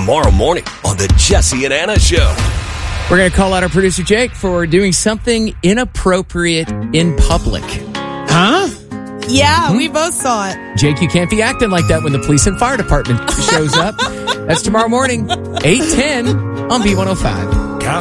tomorrow morning on the Jesse and Anna Show. We're going to call out our producer, Jake, for doing something inappropriate in public. Huh? Yeah, we both saw it. Jake, you can't be acting like that when the police and fire department shows up. That's tomorrow morning, 8:10 on B105.